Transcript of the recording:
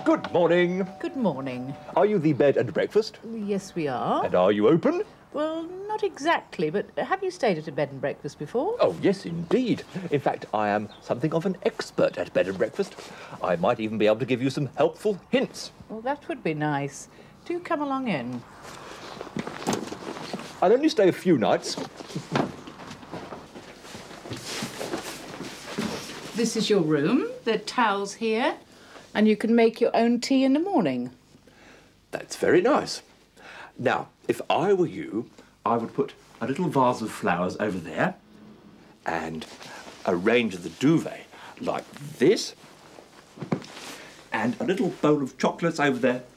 Good morning. Good morning. Are you the bed and breakfast? Yes, we are. And are you open? Well, not exactly, but have you stayed at a bed and breakfast before? Oh, yes, indeed. In fact, I am something of an expert at bed and breakfast. I might even be able to give you some helpful hints. Well, that would be nice. Do come along in. I'll only stay a few nights. This is your room. There are towels here. And you can make your own tea in the morning. That's very nice. Now, if I were you, I would put a little vase of flowers over there and arrange the duvet like this, and a little bowl of chocolates over there